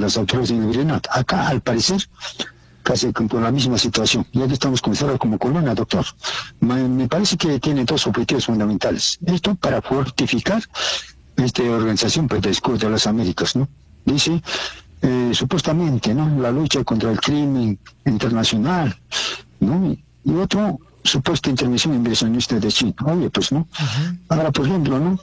las autoridades del virreinato. Acá, al parecer, casi con la misma situación. Ya que estamos considerados como colonia, doctor. Me parece que tiene dos objetivos fundamentales. Esto para fortificar esta organización pues, de Escudo de las Américas, ¿no? Dice, supuestamente, ¿no? La lucha contra el crimen internacional, ¿no? Y otro, supuesta intervención inversionista de China. Oye, pues, ¿no? Ahora, por ejemplo, ¿no?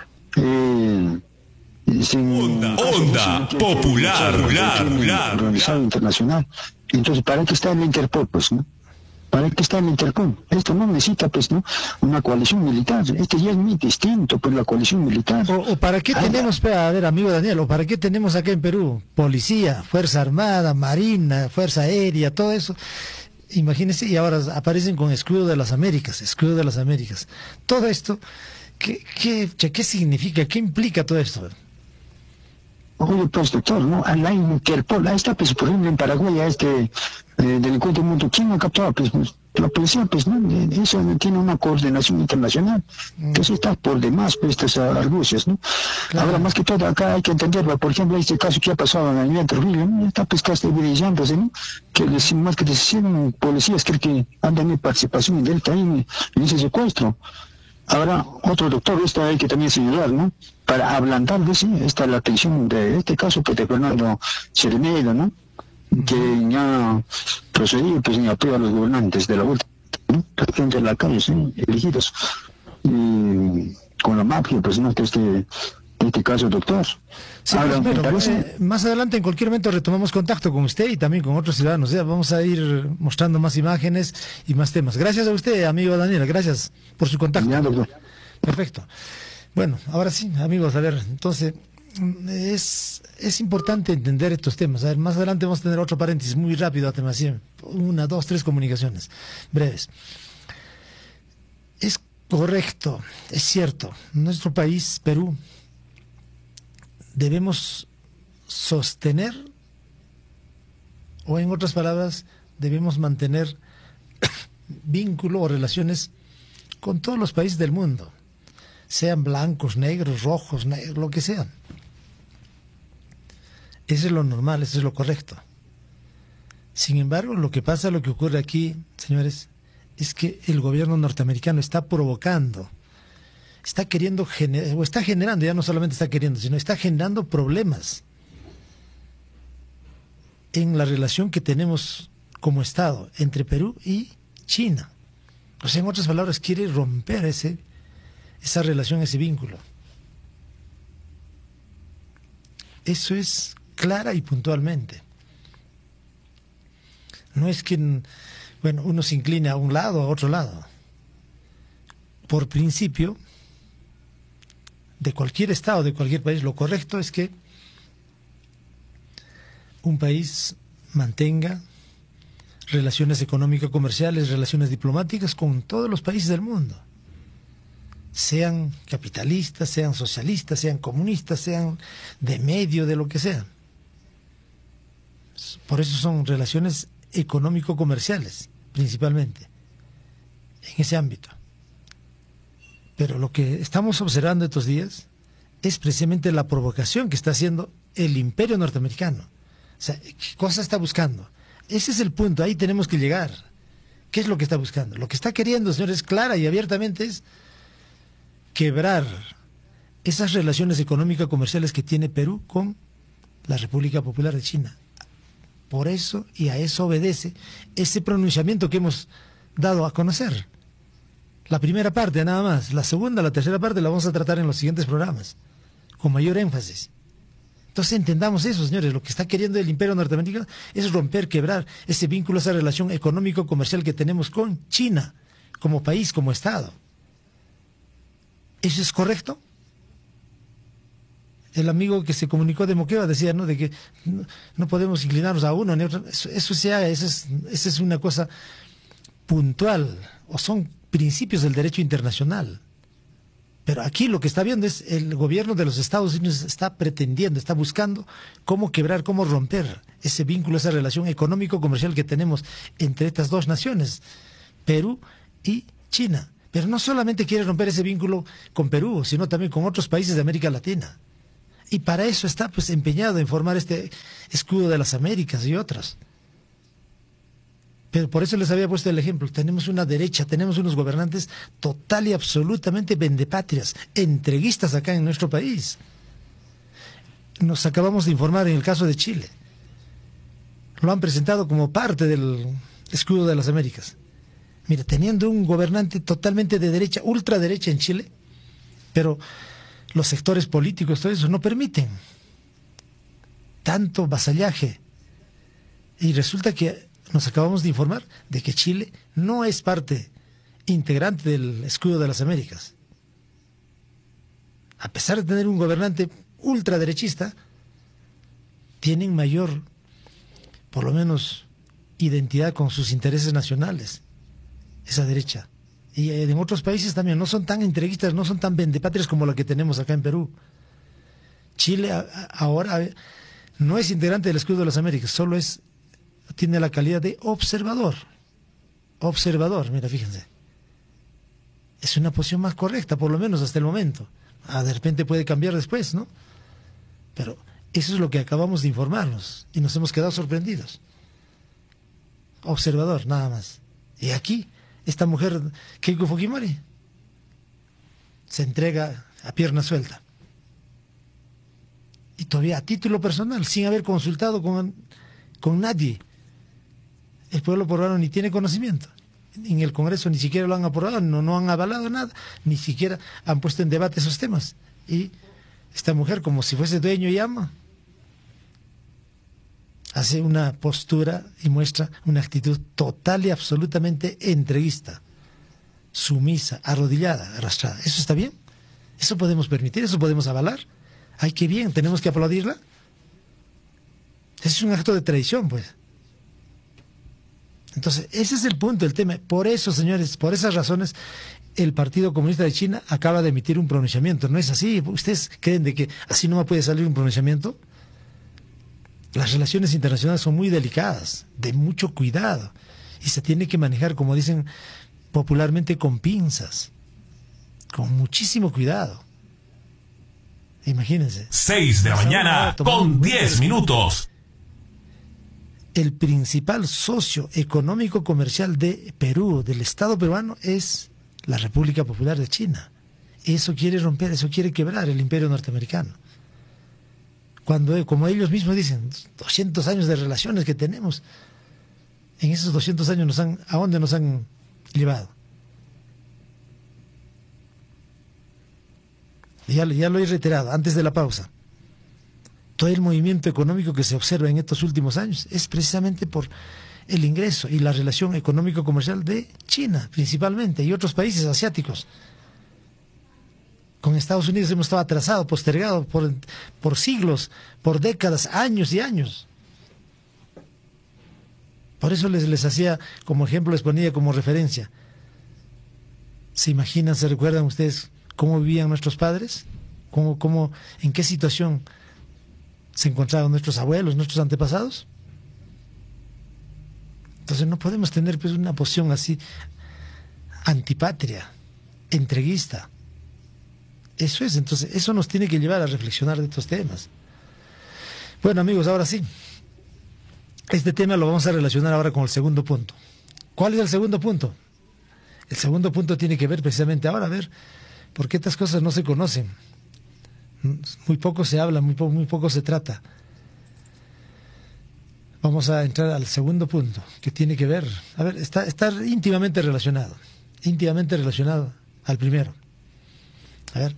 Onda popular, organizado internacional. Entonces, ¿para qué está el Interpol, pues, no? ¿Para qué está el Interpol? Esto no necesita, pues, ¿no? Una coalición militar. Este ya es muy distinto, pues, la coalición militar. ¿O para qué tenemos, a ver, amigo Daniel, o para qué tenemos acá en Perú? Policía, Fuerza Armada, Marina, Fuerza Aérea, todo eso. Imagínense, y ahora aparecen con escudo de las Américas, escudo de las Américas. Todo esto, ¿qué significa? ¿Qué implica todo esto? Oye, pues, doctor, ¿no? A la Interpol, ahí está, pues, por ejemplo, en Paraguay, a este delincuente mundo, ¿quién lo captaba? Pues, la policía, pues, ¿no? Eso tiene una coordinación internacional. Entonces está por demás, pues, estas argucias, ¿no? Claro. Ahora, más que todo, acá hay que entenderlo. Por ejemplo, este caso que ha pasado en el nivel de Trujillo, ¿no? Está, pues, casi brillándose, ¿no? Que más que 100 policías creo que han tenido participación en Delta en ese secuestro. Ahora, otro doctor, esto hay que también señalar, ¿no? Para ablandar, esta la atención de este caso pues, de Fernando Cernedo, ¿no? Que ya procedió pues, en apoyo a los gobernantes de la vuelta, ¿no? Gente de la calle, ¿sí? Elegidos con la mafia, pues, ¿no? Este caso, doctor. Sí, ahora, pues, parece... más adelante, en cualquier momento, retomamos contacto con usted y también con otros ciudadanos. Ya vamos a ir mostrando más imágenes y más temas. Gracias a usted, amigo Daniel. Gracias por su contacto. Ya, doctor. Perfecto. Bueno, ahora sí, amigos, a ver, entonces, es importante entender estos temas. A ver, más adelante vamos a tener otro paréntesis muy rápido, Atemación. 1, 2, 3 comunicaciones breves. Es correcto, es cierto, nuestro país, Perú, debemos sostener, o en otras palabras, debemos mantener vínculo o relaciones con todos los países del mundo, sean blancos, negros, rojos, lo que sean. Eso es lo normal, eso es lo correcto. Sin embargo, lo que ocurre aquí, señores, es que el gobierno norteamericano está provocando, está queriendo generar, o está generando, ya no solamente está queriendo, sino está generando problemas en la relación que tenemos como Estado entre Perú y China. O sea, en otras palabras, quiere romper esa relación, ese vínculo. Eso es clara y puntualmente. No es que, bueno, uno se incline a un lado o a otro lado. Por principio, de cualquier Estado, de cualquier país, lo correcto es que un país mantenga relaciones económico-comerciales, relaciones diplomáticas con todos los países del mundo. Sean capitalistas, sean socialistas, sean comunistas, sean de medio, de lo que sean. Por eso son relaciones económico-comerciales, principalmente, en ese ámbito. Pero lo que estamos observando estos días es precisamente la provocación que está haciendo el imperio norteamericano. O sea, ¿qué cosa está buscando? Ese es el punto, ahí tenemos que llegar. ¿Qué es lo que está buscando? Lo que está queriendo, señores, clara y abiertamente es quebrar esas relaciones económico-comerciales que tiene Perú con la República Popular de China. Por eso, y a eso obedece ese pronunciamiento que hemos dado a conocer. La primera parte nada más, la segunda, la tercera parte la vamos a tratar en los siguientes programas, con mayor énfasis. Entonces entendamos eso, señores, lo que está queriendo el imperio norteamericano es romper, quebrar ese vínculo, esa relación económico-comercial que tenemos con China, como país, como Estado. ¿Eso es correcto? El amigo que se comunicó de Moquegua decía, ¿no?, de que no podemos inclinarnos a uno ni a otro. Eso es una cosa puntual, o son principios del derecho internacional. Pero aquí lo que está viendo es el gobierno de los Estados Unidos está pretendiendo, está buscando cómo quebrar, cómo romper ese vínculo, esa relación económico-comercial que tenemos entre estas dos naciones, Perú y China. Pero no solamente quiere romper ese vínculo con Perú, sino también con otros países de América Latina. Y para eso está pues empeñado en formar este escudo de las Américas y otras. Pero por eso les había puesto el ejemplo. Tenemos una derecha, tenemos unos gobernantes total y absolutamente vendepatrias, entreguistas acá en nuestro país. Nos acabamos de informar en el caso de Chile. Lo han presentado como parte del escudo de las Américas. Mira, teniendo un gobernante totalmente de derecha, ultraderecha en Chile, pero los sectores políticos, todo eso, no permiten tanto vasallaje. Y resulta que nos acabamos de informar de que Chile no es parte integrante del escudo de las Américas. A pesar de tener un gobernante ultraderechista, tienen mayor, por lo menos, identidad con sus intereses nacionales, esa derecha. Y en otros países también no son tan entreguistas, no son tan vendepatrias como la que tenemos acá en Perú. Chile ahora no es integrante del escudo de las Américas, solo tiene la calidad de observador. Observador, mira, fíjense. Es una posición más correcta, por lo menos hasta el momento. De repente puede cambiar después, ¿no? Pero eso es lo que acabamos de informarnos y nos hemos quedado sorprendidos. Observador, nada más. Y aquí, esta mujer, Keiko Fujimori, se entrega a pierna suelta. Y todavía a título personal, sin haber consultado con nadie. El pueblo peruano ni tiene conocimiento. En el Congreso ni siquiera lo han aprobado, no han avalado nada, ni siquiera han puesto en debate esos temas. Y esta mujer, como si fuese dueño y ama, hace una postura y muestra una actitud total y absolutamente entreguista, sumisa, arrodillada, arrastrada. ¿Eso está bien? ¿Eso podemos permitir? ¿Eso podemos avalar? ¡Ay, qué bien! ¿Tenemos que aplaudirla? Ese es un acto de traición, pues. Entonces, ese es el punto, el tema. Por eso, señores, por esas razones, el Partido Comunista de China acaba de emitir un pronunciamiento. ¿No es así? ¿Ustedes creen de que así no puede salir un pronunciamiento? Las relaciones internacionales son muy delicadas, de mucho cuidado, y se tiene que manejar, como dicen popularmente, con pinzas, con muchísimo cuidado. Imagínense. 6 de la mañana con 10 minutos. El principal socio económico comercial de Perú, del Estado peruano, es la República Popular de China. Eso quiere romper, eso quiere quebrar el imperio norteamericano. Cuando, como ellos mismos dicen, 200 años de relaciones que tenemos, en esos 200 años ¿a dónde nos han llevado? Ya lo he reiterado antes de la pausa. Todo el movimiento económico que se observa en estos últimos años es precisamente por el ingreso y la relación económico-comercial de China, principalmente, y otros países asiáticos. Con Estados Unidos hemos estado atrasados, postergados por siglos, por décadas, años y años. Por eso les hacía como ejemplo, les ponía como referencia. ¿Se imaginan, se recuerdan ustedes cómo vivían nuestros padres? ¿En qué situación se encontraban nuestros abuelos, nuestros antepasados? Entonces no podemos tener pues una posición así antipatria, entreguista. Eso es, entonces, eso nos tiene que llevar a reflexionar de estos temas. Bueno, amigos, ahora sí. Este tema lo vamos a relacionar ahora con el segundo punto. ¿Cuál es el segundo punto? El segundo punto tiene que ver precisamente ahora, a ver, porque estas cosas no se conocen. Muy poco se habla, muy poco se trata. Vamos a entrar al segundo punto, que tiene que ver, a ver, está íntimamente relacionado al primero. A ver,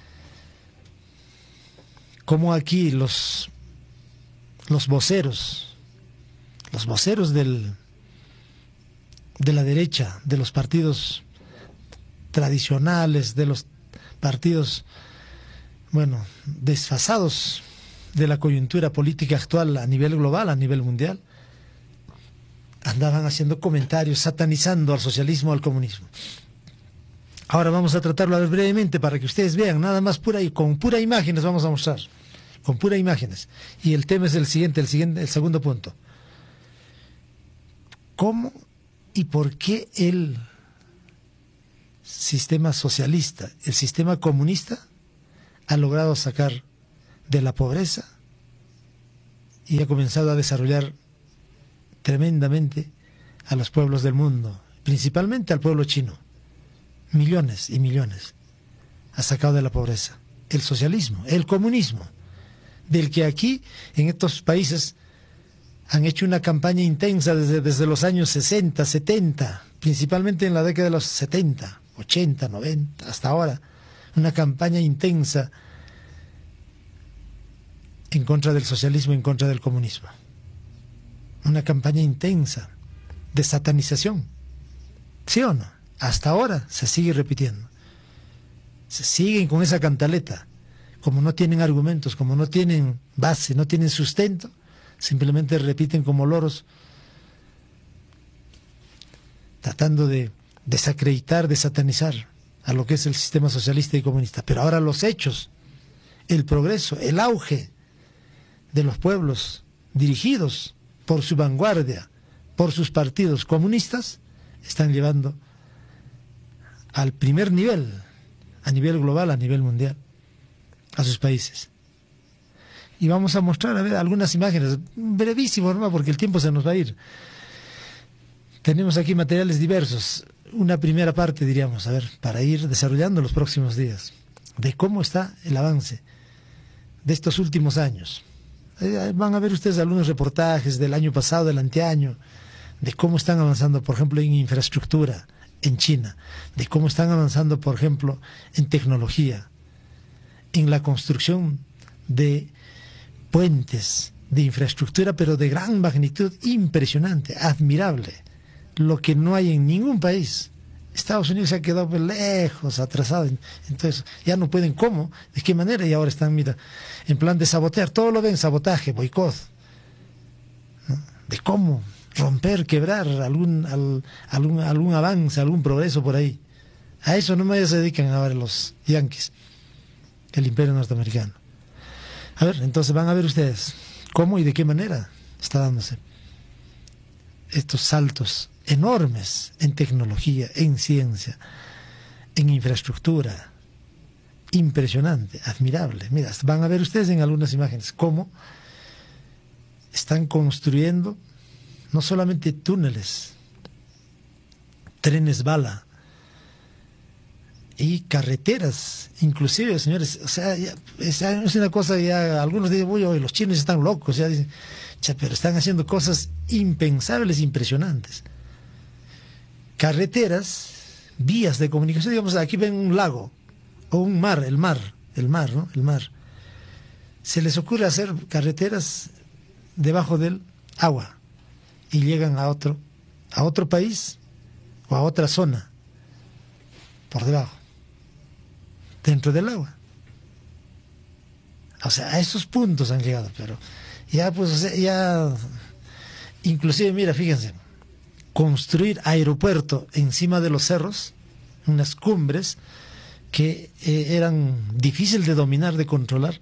cómo aquí los voceros de la derecha, de los partidos tradicionales, de los partidos, bueno, desfasados de la coyuntura política actual a nivel global, a nivel mundial, andaban haciendo comentarios satanizando al socialismo, al comunismo. Ahora vamos a tratarlo a ver brevemente para que ustedes vean, nada más con pura imágenes vamos a mostrar, con pura imágenes. Y el tema es el segundo punto. ¿Cómo y por qué el sistema socialista, el sistema comunista, ha logrado sacar de la pobreza y ha comenzado a desarrollar tremendamente a los pueblos del mundo, principalmente al pueblo chino. Millones y millones ha sacado de la pobreza. El socialismo, el comunismo, del que aquí, en estos países, han hecho una campaña intensa desde los años 60, 70, principalmente en la década de los 70, 80, 90, hasta ahora, una campaña intensa en contra del socialismo, en contra del comunismo. Una campaña intensa de satanización. ¿Sí o no? Hasta ahora se sigue repitiendo. Se siguen con esa cantaleta. Como no tienen argumentos, como no tienen base, no tienen sustento, simplemente repiten como loros, tratando de desacreditar, de satanizar a lo que es el sistema socialista y comunista. Pero ahora los hechos, el progreso, el auge de los pueblos dirigidos por su vanguardia, por sus partidos comunistas, están llevando al primer nivel, a nivel global, a nivel mundial, a sus países. Y vamos a mostrar, a ver, algunas imágenes, brevísimo, ¿no? Porque el tiempo se nos va a ir. Tenemos aquí materiales diversos, una primera parte, diríamos, a ver, para ir desarrollando los próximos días, de cómo está el avance de estos últimos años. Van a ver ustedes algunos reportajes del año pasado, del anteaño, de cómo están avanzando, por ejemplo, en infraestructura en China, de cómo están avanzando, por ejemplo, en tecnología, en la construcción de puentes, de infraestructura, pero de gran magnitud, impresionante, admirable, lo que no hay en ningún país. Estados Unidos se ha quedado lejos, atrasado, entonces ya no pueden cómo, de qué manera, y ahora están, mira, en plan de sabotear, todo lo ven, sabotaje, boicot, ¿no? De cómo romper, quebrar algún avance, algún progreso por ahí. A eso nomás se dedican ahora los yanquis, el imperio norteamericano. A ver, entonces van a ver ustedes cómo y de qué manera está dándose estos saltos enormes en tecnología, en ciencia, en infraestructura. Impresionante, admirable. Mira, van a ver ustedes en algunas imágenes cómo están construyendo no solamente túneles, trenes bala y carreteras, inclusive, señores, o sea, es una cosa ya, algunos dicen, uy, los chinos están locos, ya dicen, pero están haciendo cosas impensables, impresionantes. Carreteras, vías de comunicación, digamos, aquí ven un lago o un mar, el mar, ¿no? El mar. Se les ocurre hacer carreteras debajo del agua y llegan a otro país o a otra zona por debajo, dentro del agua. O sea, a esos puntos han llegado, pero ya, pues, o sea, ya, inclusive, mira, fíjense, construir aeropuerto encima de los cerros, unas cumbres que eran difíciles de dominar, de controlar,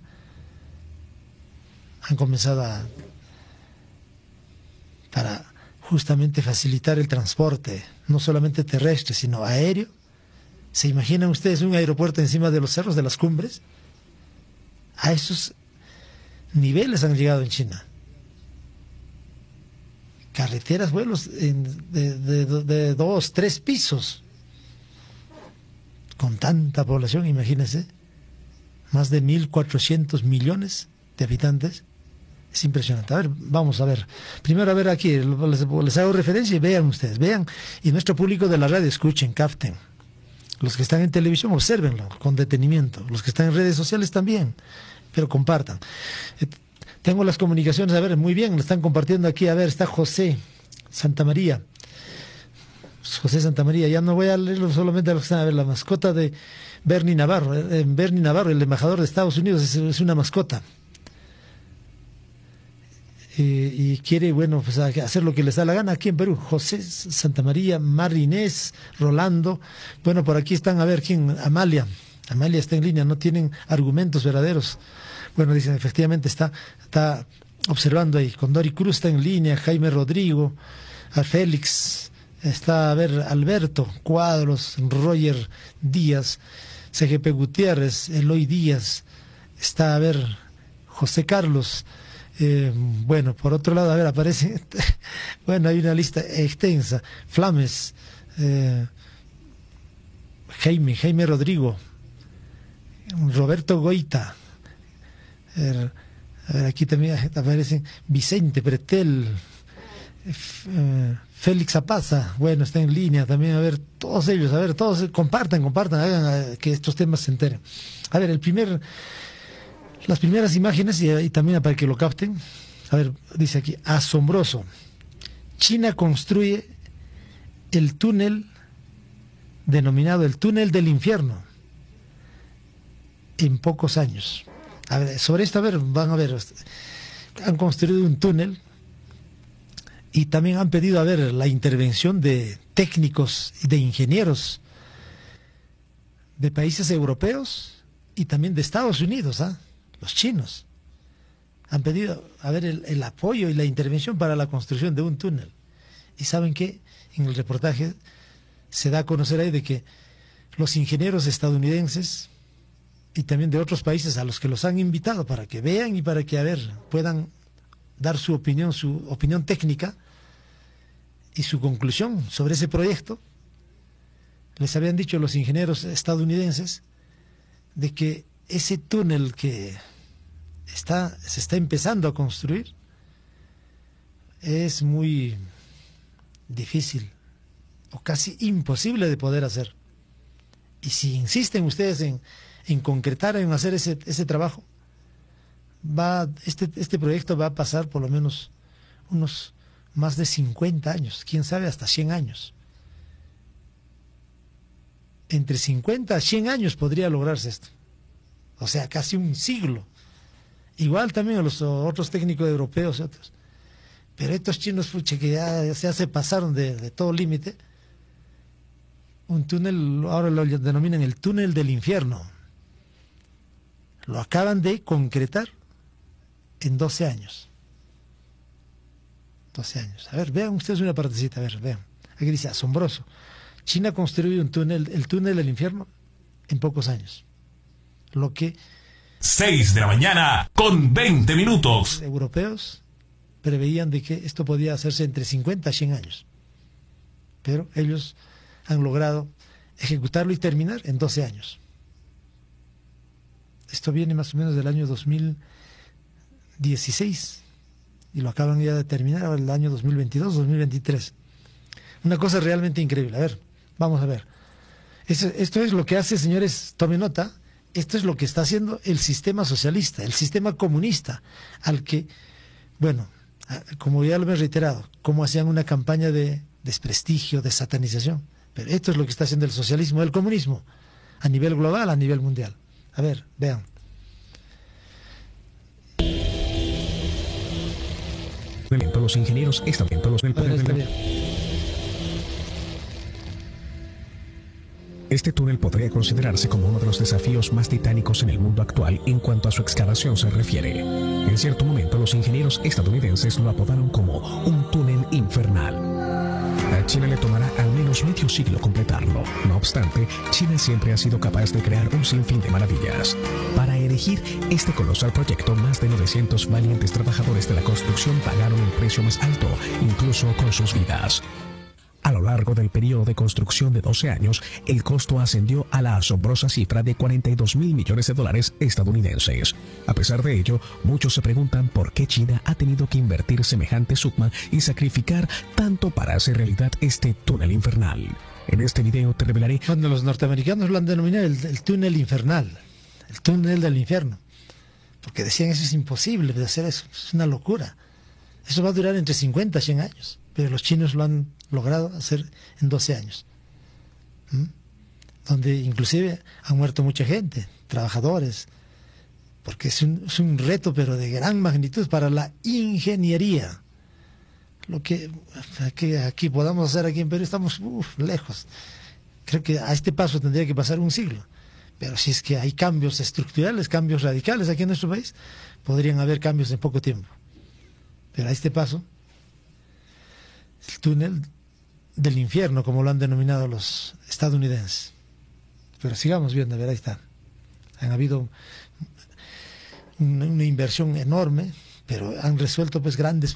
han comenzado para justamente facilitar el transporte, no solamente terrestre, sino aéreo. ¿Se imaginan ustedes un aeropuerto encima de los cerros, de las cumbres? A esos niveles han llegado en China. Carreteras, vuelos de 2, 3 pisos. Con tanta población, imagínense. Más de 1.400 millones de habitantes. Es impresionante. A ver, vamos a ver. Primero, a ver aquí, les hago referencia y vean ustedes, vean. Y nuestro público de la radio, escuchen, capten. Los que están en televisión, obsérvenlo con detenimiento. Los que están en redes sociales también, pero compartan. Tengo las comunicaciones, a ver, muy bien, lo están compartiendo aquí. A ver, está José Santamaría. José Santamaría, ya no voy a leerlo solamente a los que están. A ver, la mascota de Bernie Navarro. Bernie Navarro, el embajador de Estados Unidos, es una mascota. Y quiere, bueno, pues hacer lo que les da la gana aquí en Perú. José Santamaría, Marinés, Rolando. Bueno, por aquí están, a ver, ¿quién? Amalia está en línea, no tienen argumentos verdaderos. Bueno, dicen, efectivamente está observando ahí. Condori Cruz está en línea, Jaime Rodrigo, a Félix, está, a ver, Alberto Cuadros, Roger Díaz, CGP Gutiérrez, Eloy Díaz, está, a ver, José Carlos. Bueno, por otro lado, a ver, aparece, bueno, hay una lista extensa. Flames, Jaime Rodrigo, Roberto Goita, a ver, aquí también aparecen Vicente Pretel, Félix Apaza, bueno, está en línea también, a ver, todos ellos, a ver, todos compartan, hagan que estos temas se enteren. A ver, las primeras imágenes, y también para que lo capten, a ver, dice aquí, asombroso. China construye el túnel denominado el túnel del infierno en pocos años. A ver, sobre esto, a ver, van a ver, han construido un túnel y también han pedido, a ver, la intervención de técnicos y de ingenieros de países europeos y también de Estados Unidos, los chinos. Han pedido, a ver, el apoyo y la intervención para la construcción de un túnel. Y ¿saben qué? En el reportaje se da a conocer ahí de que los ingenieros estadounidenses y también de otros países a los que los han invitado para que vean y para que, a ver, puedan dar su opinión técnica y su conclusión sobre ese proyecto, les habían dicho los ingenieros estadounidenses de que ese túnel que se está empezando a construir es muy difícil o casi imposible de poder hacer. Y si insisten ustedes en concretar, en hacer ese trabajo, este proyecto va a pasar por lo menos unos más de 50 años, quién sabe hasta 100 años. Entre 50 a 100 años podría lograrse esto. O sea, casi un siglo. Igual también a los otros técnicos europeos y otros. Pero estos chinos, pucha, que ya se pasaron de todo límite. Un túnel, ahora lo denominan el túnel del infierno. Lo acaban de concretar en 12 años. 12 años. A ver, vean ustedes una partecita, a ver, vean. Aquí dice, asombroso. China construye un túnel, el túnel del infierno, en pocos años. Lo que 6 de la mañana con 20 minutos. Europeos preveían de que esto podía hacerse entre 50 a 100 años. Pero ellos han logrado ejecutarlo y terminar en 12 años. Esto viene más o menos del año 2016 y lo acaban ya de terminar ahora el año 2022, 2023. Una cosa realmente increíble. A ver, vamos a ver. Esto es lo que hace, señores, tomen nota. Esto es lo que está haciendo el sistema socialista, el sistema comunista, al que, bueno, como ya lo he reiterado, como hacían una campaña de desprestigio, de satanización. Pero esto es lo que está haciendo el socialismo, el comunismo, a nivel global, a nivel mundial. A ver, vean. Los ingenieros están los del poder. Este túnel podría considerarse como uno de los desafíos más titánicos en el mundo actual en cuanto a su excavación se refiere. En cierto momento, los ingenieros estadounidenses lo apodaron como un túnel infernal. A China le tomará al menos medio siglo completarlo. No obstante, China siempre ha sido capaz de crear un sinfín de maravillas. Para erigir este colosal proyecto, más de 900 valientes trabajadores de la construcción pagaron el precio más alto, incluso con sus vidas. A lo largo del periodo de construcción de 12 años, el costo ascendió a la asombrosa cifra de $42.000 millones estadounidenses. A pesar de ello, muchos se preguntan por qué China ha tenido que invertir semejante suma y sacrificar tanto para hacer realidad este túnel infernal. En este video te revelaré... Cuando los norteamericanos lo han denominado el túnel infernal, el túnel del infierno, porque decían eso es imposible de hacer eso, es una locura. Eso va a durar entre 50 y 100 años, pero los chinos lo han logrado hacer en 12 años, donde inclusive han muerto mucha gente, trabajadores, porque es un reto, pero de gran magnitud para la ingeniería. Lo que aquí podamos hacer aquí en Perú estamos lejos. Creo que a este paso tendría que pasar un siglo, pero si es que hay cambios estructurales, cambios radicales aquí en nuestro país, podrían haber cambios en poco tiempo. Pero a este paso, el túnel del infierno, como lo han denominado los estadounidenses. Pero sigamos viendo, a ver, ahí está. Han habido una inversión enorme, pero han resuelto pues grandes